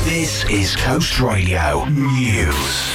This is Coast Radio News.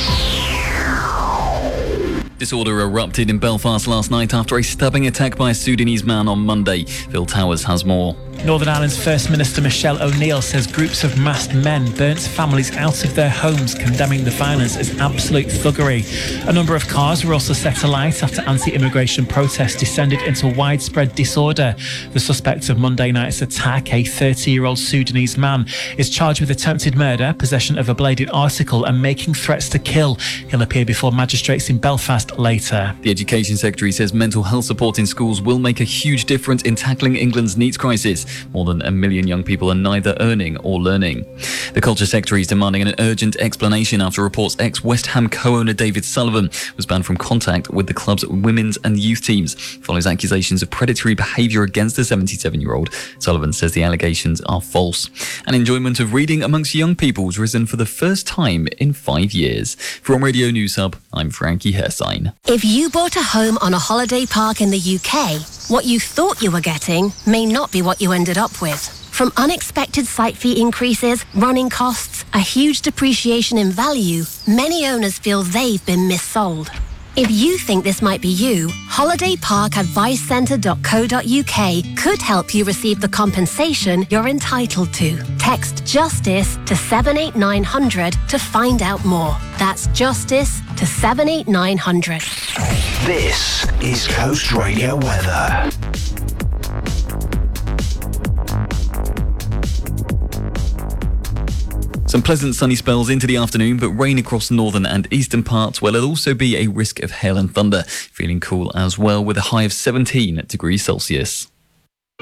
Disorder erupted in Belfast last night after a stabbing attack by a Sudanese man on Monday. Phil Towers has more. Northern Ireland's First Minister Michelle O'Neill says groups of masked men burnt families out of their homes, condemning the violence as absolute thuggery. A number of cars were also set alight after anti-immigration protests descended into widespread disorder. The suspect of Monday night's attack, a 30-year-old Sudanese man, is charged with attempted murder, possession of a bladed article and making threats to kill. He'll appear before magistrates in Belfast later. The Education Secretary says mental health support in schools will make a huge difference in tackling England's NEET crisis. More than 1 million young people are neither earning or learning. The Culture Secretary is demanding an urgent explanation after reports ex-West Ham co-owner David Sullivan was banned from contact with the club's women's and youth teams. Follows accusations of predatory behaviour against the 77-year-old. Sullivan says the allegations are false. And enjoyment of reading amongst young people has risen for the first time in 5 years. From Radio News Hub, I'm Frankie Hersign. If you bought a home on a holiday park in the UK, what you thought you were getting may not be what you ended up with. From unexpected site fee increases, running costs, a huge depreciation in value, many owners feel they've been missold. If you think this might be you, holidayparkadvicecentre.co.uk could help you receive the compensation you're entitled to. Text JUSTICE to 78900 to find out more. That's JUSTICE to 78900. This is Coast Radio weather. Some pleasant sunny spells into the afternoon, but rain across northern and eastern parts, where there'll also be a risk of hail and thunder. Feeling cool as well, with a high of 17 degrees Celsius.